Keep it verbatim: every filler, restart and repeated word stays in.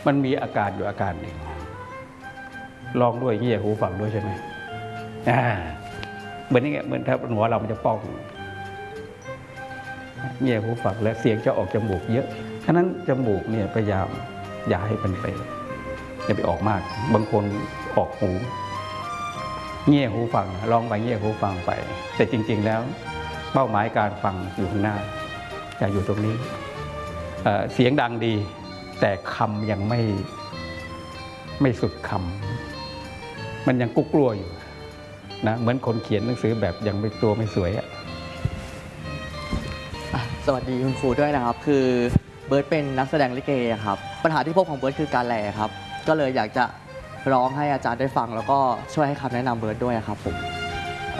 มันมีอาการอยู่อาการหนึ่งลองด้วยเงี่ยหูฟังด้วยใช่ไหมอ่าเหมือนนี่ไงเหมือนถ้าหัวเรามันจะป้องเงี่ยหูฟังและเสียงจะออกจมูกเยอะฉะนั้นจมูกเนี่ยพยายามอย่าให้มันไปอย่าไปออกมากบางคนออกหูเงี่ยหูฟังลองไปเงี่ยหูฟังไปแต่จริงๆแล้วเป้าหมายการฟังอยู่ข้างหน้าอย่าอยู่ตรงนี้เอ่อเสียงดังดีแต่คำยังไม่ไม่สุดคำมันยังกุ๊กกลัวอยู่นะเหมือนคนเขียนหนังสือแบบยังไม่ตัวไม่สวยอะสวัสดีคุณครูด้วยนะครับคือเบิร์ตเป็นนักแสดงลิเกครับปัญหาที่พบของเบิร์ตคือการแหล่ครับก็เลยอยากจะร้องให้อาจารย์ได้ฟังแล้วก็ช่วยให้คำแนะนำเบิร์ตด้วยครับผม